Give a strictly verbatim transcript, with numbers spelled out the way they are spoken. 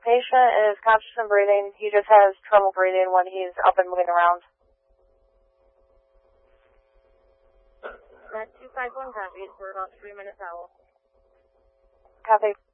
Patient is conscious and breathing. He just has trouble breathing when he's up and moving around. At two five one copies. We're about three minutes out. Copy.